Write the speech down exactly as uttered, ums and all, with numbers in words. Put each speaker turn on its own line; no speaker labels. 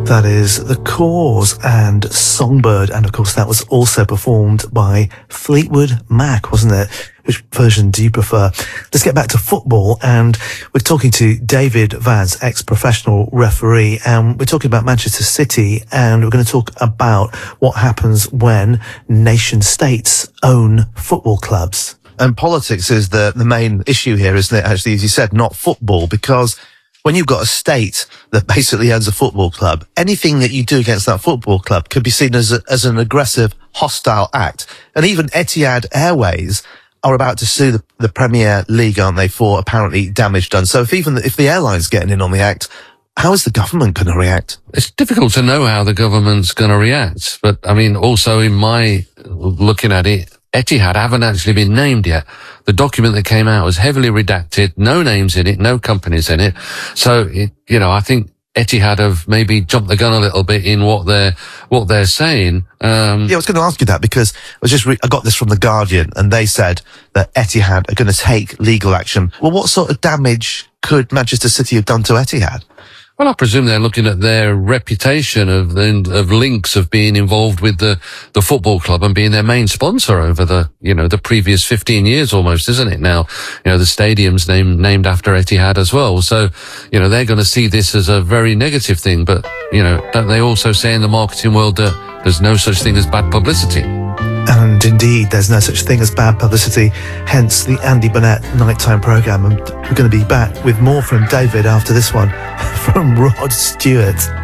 That is The Cause and Songbird, and of course that was also performed by Fleetwood Mac, wasn't it? Which version do you prefer? Let's get back to football, and we're talking to David Vaz, ex-professional referee, and we're talking about Manchester City, and we're going to talk about what happens when nation-states own football clubs.
And politics is the, the main issue here, isn't it? Actually, as you said, not football, because when you've got a state that basically owns a football club, anything that you do against that football club could be seen as a, as an aggressive, hostile act. And even Etihad Airways are about to sue the, the Premier League, aren't they, for apparently damage done. So if even the, if the airline's getting in on the act, how is the government going to react?
It's difficult to know how the government's going to react. But, I mean, also in my looking at it, Etihad haven't actually been named yet. The document that came out was heavily redacted, no names in it, no companies in it. So, it, you know, I think Etihad have maybe jumped the gun a little bit in what they're, what they're saying. Um,
yeah, I was going to ask you that because I was just, re- I got this from The Guardian and they said that Etihad are going to take legal action. Well, what sort of damage could Manchester City have done to Etihad?
Well, I presume they're looking at their reputation of of links of being involved with the the football club and being their main sponsor over the you know the previous fifteen years almost, isn't it? Now, you know the stadium's named named after Etihad as well, so you know they're going to see this as a very negative thing. But you know, don't they also say in the marketing world that there's no such thing as bad publicity?
And indeed, there's no such thing as bad publicity, hence the Andy Burnett nighttime programme. And we're going to be back with more from David after this one from Rod Stewart.